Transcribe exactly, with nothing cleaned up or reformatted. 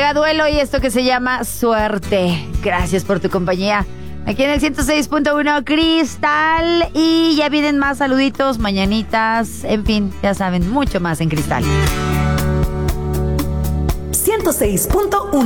Llega Duelo y esto que se llama Suerte. Gracias por tu compañía. Aquí en el ciento seis punto uno Cristal. Y ya vienen más saluditos, mañanitas, en fin, ya saben, mucho más en Cristal. ciento seis punto uno